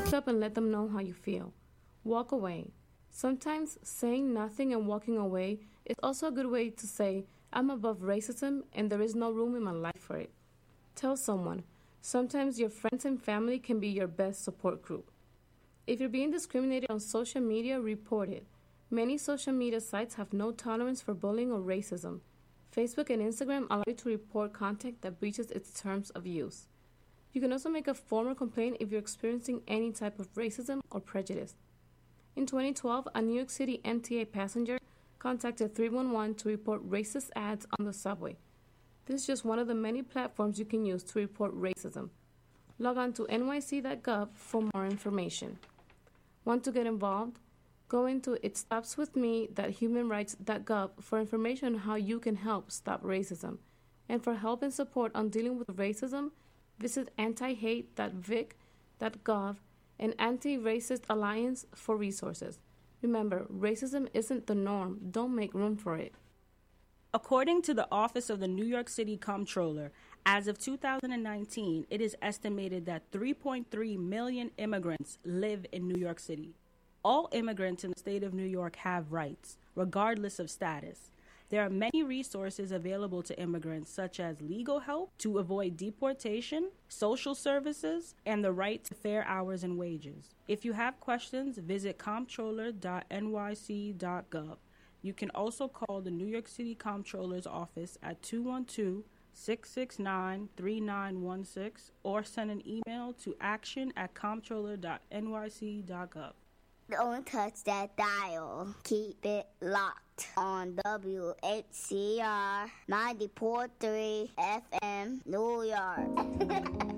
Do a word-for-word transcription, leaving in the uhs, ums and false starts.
Speak up and let them know how you feel. Walk away. Sometimes saying nothing and walking away is also a good way to say, I'm above racism and there is no room in my life for it. Tell someone. Sometimes your friends and family can be your best support group. If you're being discriminated on social media, report it. Many social media sites have no tolerance for bullying or racism. Facebook and Instagram allow you to report content that breaches its terms of use. You can also make a formal complaint if you're experiencing any type of racism or prejudice. In twenty twelve, a New York City M T A passenger contacted three one one to report racist ads on the subway. This is just one of the many platforms you can use to report racism. Log on to N Y C dot gov for more information. Want to get involved? Go into it stops with me dot human rights dot gov for information on how you can help stop racism. And for help and support on dealing with racism, visit anti hate dot vic dot gov and Anti-Racist Alliance for resources. Remember, racism isn't the norm. Don't make room for it. According to the Office of the New York City Comptroller, as of two thousand nineteen, it is estimated that three point three million immigrants live in New York City. All immigrants in the state of New York have rights, regardless of status. There are many resources available to immigrants, such as legal help to avoid deportation, social services, and the right to fair hours and wages. If you have questions, visit comptroller dot N Y C dot gov. You can also call the New York City Comptroller's office at two one two, six six nine, three nine one six or send an email to action at comptroller dot N Y C dot gov. Don't touch that dial. Keep it locked on W H C R ninety point three F M, New York.